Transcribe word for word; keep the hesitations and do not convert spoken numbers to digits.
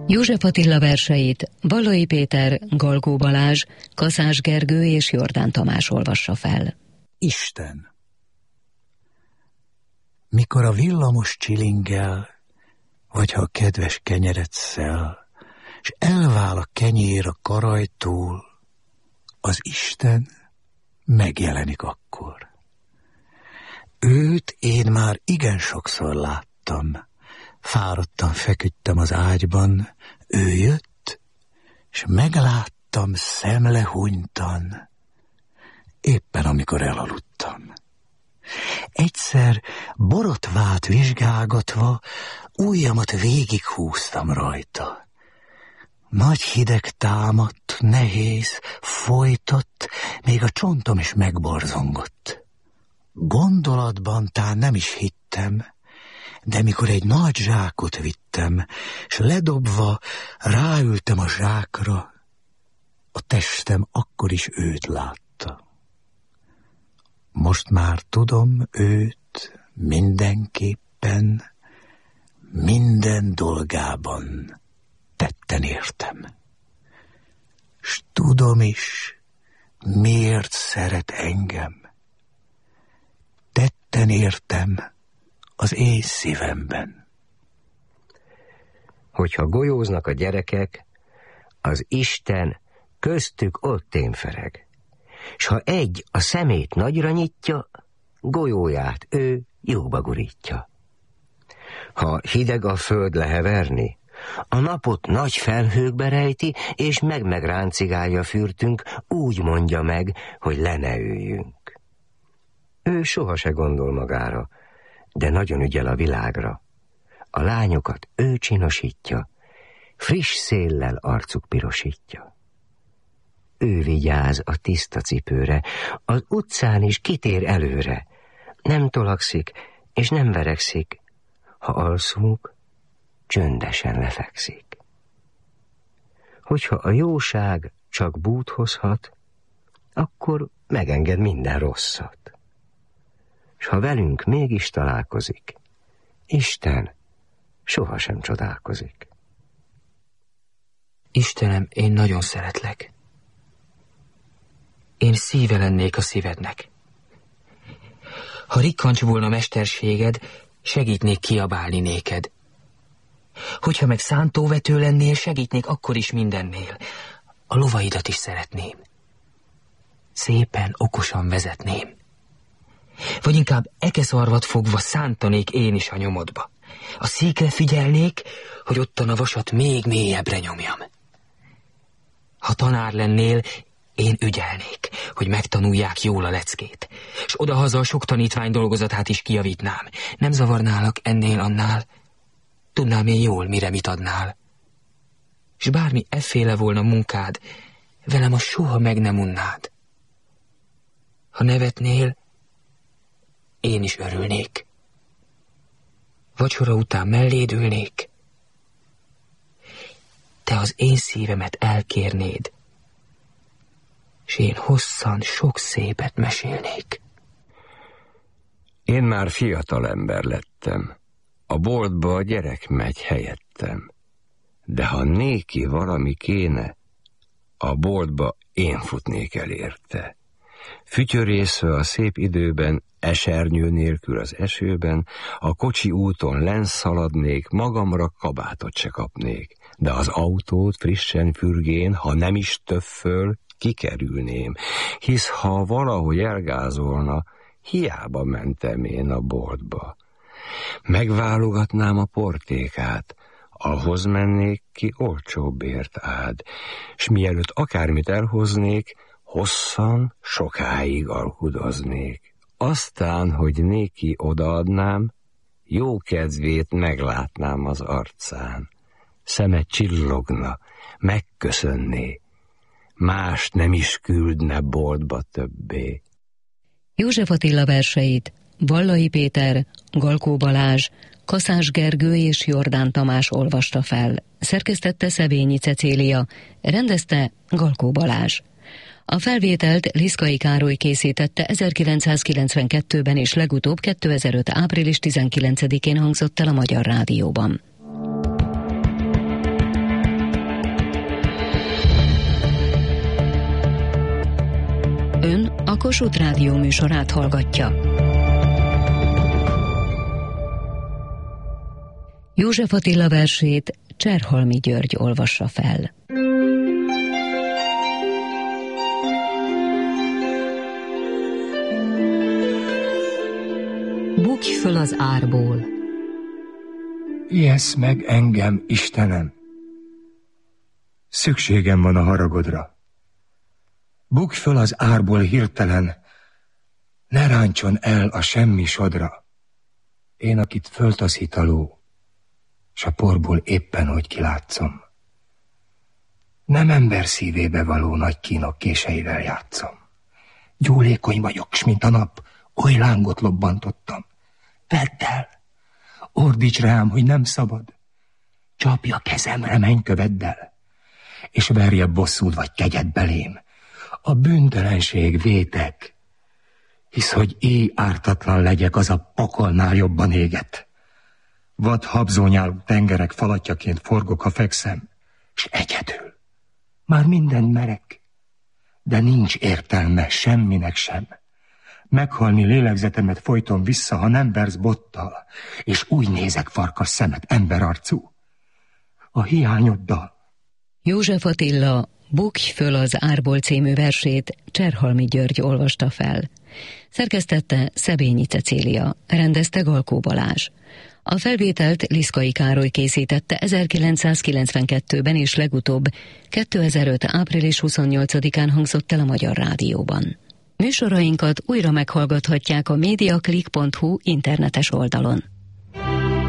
József Attila verseit Vallai Péter, Galgó Balázs, Kaszás Gergő és Jordán Tamás olvassa fel. Isten. Mikor a villamos csilingel, vagy ha a kedves kenyeret szel, s elvál a kenyér a karajtól, az Isten megjelenik akkor. Őt én már igen sokszor láttam, fáradtan feküdtem az ágyban, ő jött, s megláttam szemlehunytan, éppen amikor elaludtam. Egyszer borotvát vizsgálgatva ujjamat végighúztam rajta. Nagy hideg támadt, nehéz, folytott, még a csontom is megborzongott. Gondolatban tán nem is hittem, de mikor egy nagy zsákot vittem, s ledobva ráültem a zsákra, a testem akkor is őt látta. Most már tudom őt mindenképpen, minden dolgában tetten értem. S tudom is, miért szeret engem. Tetten értem az én szívemben. Hogyha golyóznak a gyerekek, az Isten köztük ott témfereg. S ha egy a szemét nagyra nyitja, golyóját ő jóba gurítja. Ha hideg a föld leheverni, a napot nagy felhőkbe rejti, és meg-megráncigálja fürtünk, úgy mondja meg, hogy le ne üljünk. Ő soha se gondol magára, de nagyon ügyel a világra. A lányokat ő csinosítja, friss széllel arcuk pirosítja. Ő vigyáz a tiszta cipőre, az utcán is kitér előre. Nem tolakszik, és nem verekszik, ha alszunk, csöndesen lefekszik. Hogyha a jóság csak bút hozhat, akkor megenged minden rosszat. S ha velünk mégis találkozik, Isten sohasem csodálkozik. Istenem, én nagyon szeretlek. Én szíve lennék a szívednek. Ha rikkancs volna mesterséged, segítnék kiabálni néked. Hogyha meg szántóvető lennél, segítnék akkor is mindennél. A lovaidat is szeretném. Szépen, okosan vezetném. Vagy inkább ekeszarvat fogva szántanék én is a nyomodba. A székre figyelnék, hogy ottan a vasat még mélyebbre nyomjam. Ha tanár lennél, én ügyelnék, hogy megtanulják jól a leckét, s odahaza a sok tanítvány dolgozatát is kijavítnám. Nem zavarnálak ennél-annál, tudnám én jól, mire mit adnál. S bármi efféle volna munkád, velem a soha meg nem unnád. Ha nevetnél, én is örülnék. Vacsora után melléd ülnék. Te az én szívemet elkérnéd, s én hosszan sok szépet mesélnék. Én már fiatal ember lettem. A boltba a gyerek megy helyettem. De ha néki valami kéne, a boltba én futnék el érte. Fütyörészve a szép időben, esernyő nélkül az esőben, a kocsi úton lenszaladnék, magamra kabátot se kapnék, de az autót frissen fürgén, ha nem is többföl, kikerülném, hisz ha valahogy elgázolna, hiába mentem én a boltba. Megválogatnám a portékát, ahhoz mennék ki olcsóbbért ád, s mielőtt akármit elhoznék, hosszan, sokáig alkudoznék. Aztán, hogy néki odaadnám, jó kedvét meglátnám az arcán. Szeme csillogna, megköszönné, mást nem is küldne boltba többé. József Attila verseit Vallai Péter, Galgó Balázs, Kaszás Gergő és Jordán Tamás olvasta fel. Szerkesztette Szevényi Cecília, rendezte Galgó Balázs. A felvételt Liszkai Károly készítette ezerkilencszázkilencvenkettőben és legutóbb kétezer-öt. április tizenkilencedikén hangzott el a Magyar Rádióban. Ön a Kossuth Rádió műsorát hallgatja. József Attila versét Cserhalmi György olvassa fel. Bukj föl az árból. Ijesz meg engem, Istenem! Szükségem van a haragodra. Bukj föl az árból hirtelen, ne ráncson el a semmi sodra. Én, akit föltaszít a ló, s a porból éppen, hogy kilátszom. Nem ember szívébe való nagy kínok késeivel játszom. Gyúlékony vagyok, s mint a nap, oly lángot lobbantottam. Vedd el! Ordíts rám, hogy nem szabad. Csapja kezemre mennyköveddel, és verje bosszúd vagy kegyed belém. A bűntelenség vétek, hisz hogy éj ártatlan legyek, az a pokolnál jobban éget. Vad habzónyálú tengerek falatjaként forgok, ha fekszem, s egyedül. Már mindent merek, de nincs értelme semminek sem. Meghalni lélegzetemet folyton vissza, ha nem versz bottal, és úgy nézek farkas szemet, emberarcú. A hiányoddal. József Attila Bukj föl az árból című versét Cserhalmi György olvasta fel. Szerkesztette Szebényi Cecília, rendezte Galkó Balázs. A felvételt Liszkai Károly készítette ezerkilencszázkilencvenkettőben, és legutóbb kétezer-öt. április huszonnyolcadikán hangzott el a Magyar Rádióban. Műsorainkat újra meghallgathatják a mediaclick pont hu internetes oldalon.